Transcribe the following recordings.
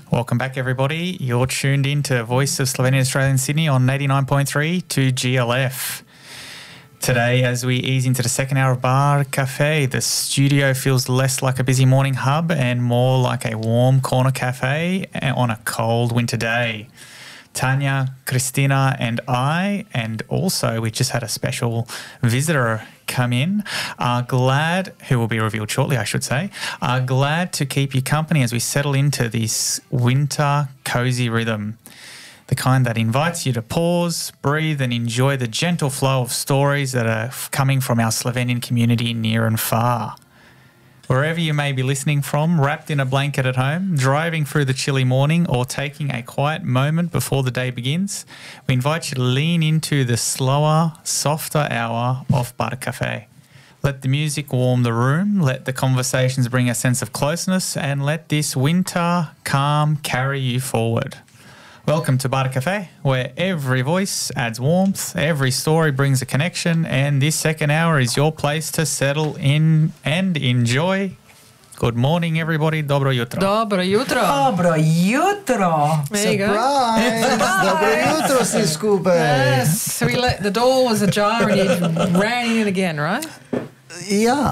Welcome back, everybody. You're tuned in to Voice of Slovenian Australian Sydney on 89.3 to GLF. Today, as we ease into the second hour of Bar Cafe, the studio feels less like a busy morning hub and more like a warm corner cafe on a cold winter day. Tanya, Christina and I, and also we just had a special visitor come in, are glad, who will be revealed shortly, I should say, are glad to keep you company as we settle into this winter cozy rhythm. The kind that invites you to pause, breathe and enjoy the gentle flow of stories that are coming from our Slovenian community near and far. Wherever you may be listening from, wrapped in a blanket at home, driving through the chilly morning or taking a quiet moment before the day begins, we invite you to lean into the slower, softer hour of Bar Cafe. Let the music warm the room, let the conversations bring a sense of closeness, and let this winter calm carry you forward. Welcome to Bar Cafe, where every voice adds warmth, every story brings a connection, and this second hour is your place to settle in and enjoy. Good morning, everybody. Dobro jutro. Dobro jutro. Dobro jutro. There you go. Surprise! Dobro jutro si skupaj. Yes. So the door was ajar and you ran in again, right? Ja.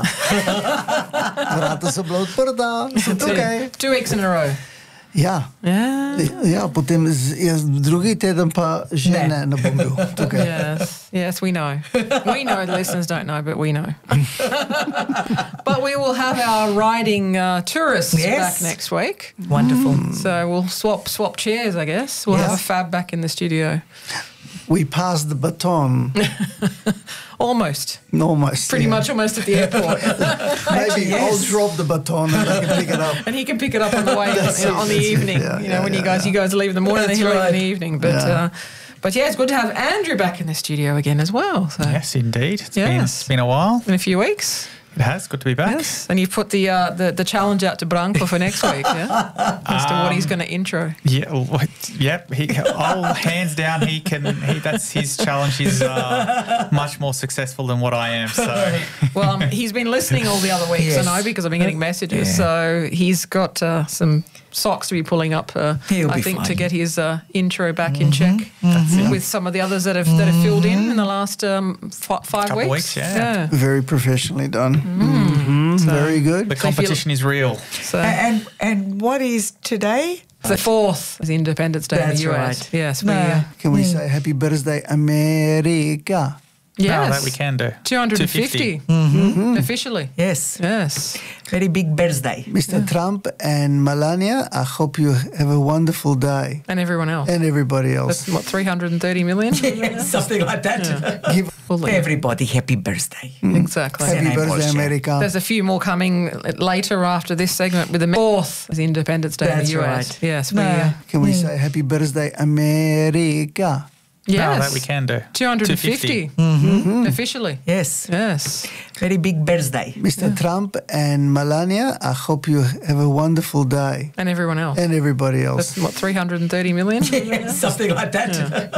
Vrata so bila odprta, so tukaj. 2 weeks in a row. Ja. Ja, potem jaz drugi teden pa že ne bom bil tukaj. Yes, we know. We know, the listeners don't know, but we know. But we will have our riding tourists back next week. Wonderful. So we'll swap chairs, I guess. We'll have a Fab back in the studio. We passed the baton. Almost. Almost. Pretty much almost at the airport. Maybe I'll drop the baton and I can pick it up. And he can pick it up on the way on the evening. When you guys leave in the morning and he'll leave in the evening. But yeah, it's good to have Andrew back in the studio again as well. So. Yes, indeed. It's been a while. Been a few weeks. It has. Good to be back. Yes, and you've put the challenge out to Branko for next week, yeah? As to what he's going to intro. Yeah, yep. Hands down, that's his challenge. He's much more successful than what I am. So, well, he's been listening all the other weeks, I know, because I've been getting messages. Yeah. So he's got some socks to be pulling up, I think, to get his intro back in check with some of the others that have filled in the last 5 weeks. Yeah. Very professionally done. So very good. The competition is real. So. And what is today? The 4th is Independence Day in the US. Right. Yes. Can we say happy birthday, America? Yes. That we can do. 250. Officially. Yes. Yes. Very big birthday. Mr. Trump and Melania, I hope you have a wonderful day. And everyone else. And everybody else. That's, 330 million? Something like that. Yeah. Give everybody happy birthday. Exactly. Happy birthday, America. There's a few more coming later after this segment with the 4th is Independence Day in the US. Right. Yes. Can we say happy birthday, America? Yes. That we can do. 250. Officially. Yes. Yes. Very big birthday. Mr. Trump and Melania, I hope you have a wonderful day. And everyone else. And everybody else. That's 330 million? Something like that. Yeah.